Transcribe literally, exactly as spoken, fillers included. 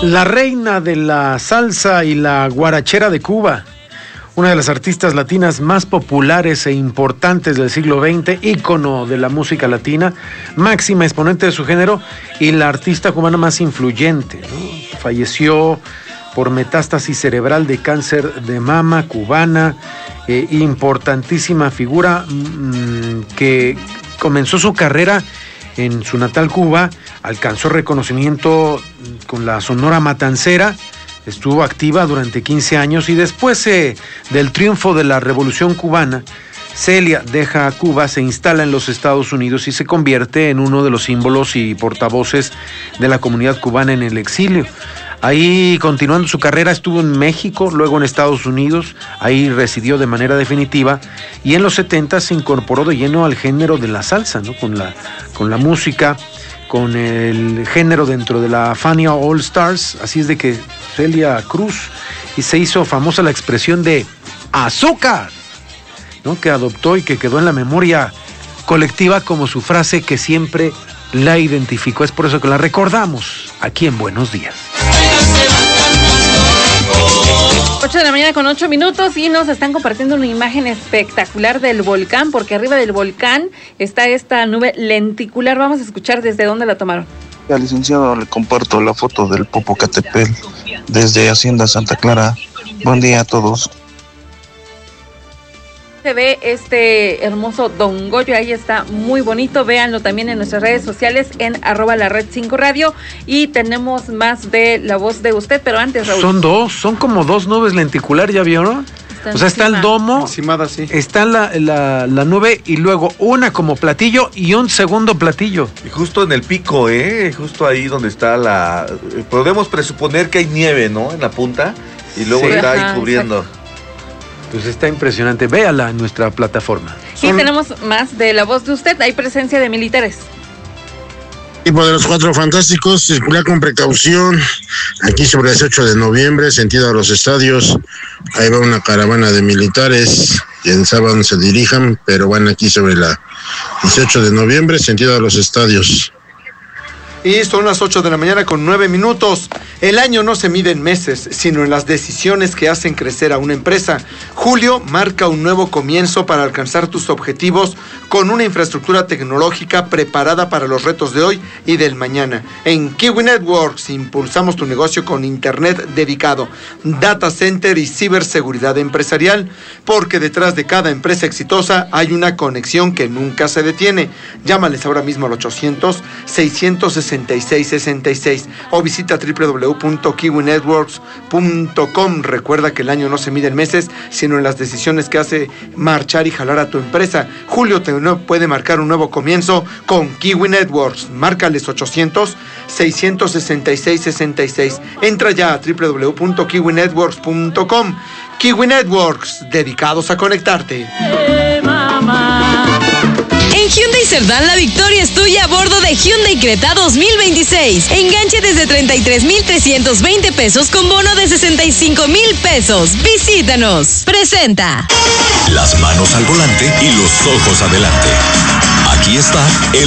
La reina de la salsa y la guarachera de Cuba, una de las artistas latinas más populares e importantes del siglo veinte, ícono de la música latina, máxima exponente de su género y la artista cubana más influyente, ¿no? Falleció por metástasis cerebral de cáncer de mama, cubana, eh, importantísima figura mmm, que comenzó su carrera en su natal Cuba, alcanzó reconocimiento con la Sonora Matancera, estuvo activa durante quince años y después eh, del triunfo de la Revolución Cubana, Celia deja Cuba, se instala en los Estados Unidos y se convierte en uno de los símbolos y portavoces de la comunidad cubana en el exilio. Ahí, continuando su carrera, estuvo en México, luego en Estados Unidos, ahí residió de manera definitiva y en los setenta se incorporó de lleno al género de la salsa, ¿no? Con la, con la música, con el género dentro de la Fania All Stars, así es de que Celia Cruz, y se hizo famosa la expresión de azúcar, ¿no? Que adoptó y que quedó en la memoria colectiva como su frase que siempre la identificó. Es por eso que la recordamos aquí en Buenos Días. ocho de la mañana con ocho minutos y nos están compartiendo una imagen espectacular del volcán, porque arriba del volcán está esta nube lenticular. Vamos a escuchar desde dónde la tomaron. Al licenciado le comparto la foto del Popocatépetl desde Hacienda Santa Clara. Buen día a todos. Se ve este hermoso Don Goyo, ahí está muy bonito, véanlo también en nuestras redes sociales en arroba la red cinco radio y tenemos más de la voz de usted, pero antes, Raúl. Son dos, son como dos nubes lenticular, ¿ya vieron? O sea, está el domo, encimada, sí. Está la, la, la nube y luego una como platillo y un segundo platillo. Y justo en el pico, ¿eh? Justo ahí donde está la... Podemos presuponer que hay nieve, ¿no? En la punta y luego sí, está ajá, ahí cubriendo. Exacto. Pues está impresionante, véala en nuestra plataforma. Y Son... tenemos más de la voz de usted, hay presencia de militares. Tipo de los Cuatro Fantásticos, circular con precaución, aquí sobre el dieciocho de noviembre, sentido a los estadios, ahí va una caravana de militares, quién sabe dónde se dirijan, pero van aquí sobre la dieciocho de noviembre, sentido a los estadios. Y son las ocho de la mañana con nueve minutos. El año no se mide en meses, sino en las decisiones que hacen crecer a una empresa. Julio marca un nuevo comienzo para alcanzar tus objetivos con una infraestructura tecnológica preparada para los retos de hoy y del mañana. En Kiwi Networks impulsamos tu negocio con internet dedicado, data center y ciberseguridad empresarial, porque detrás de cada empresa exitosa hay una conexión que nunca se detiene. Llámales ahora mismo al ochocientos, seiscientos sesenta y seis, sesenta y seis o visita doble u doble u doble u punto kiwi networks punto com. Recuerda que el año no se mide en meses, sino en las decisiones que hace marchar y jalar a tu empresa. Julio te puede marcar un nuevo comienzo con Kiwi Networks. Márcales ochocientos, seiscientos sesenta y seis, sesenta y seis. Entra ya a doble u doble u doble u punto kiwi networks punto com. Kiwi Networks, dedicados a conectarte. En Hyundai Cerdán, la victoria es tuya a bordo de Hyundai Creta dos mil veintiséis. Enganche desde treinta y tres mil trescientos veinte pesos con bono de sesenta y cinco mil pesos. Visítanos. Presenta. Las manos al volante y los ojos adelante. Aquí está el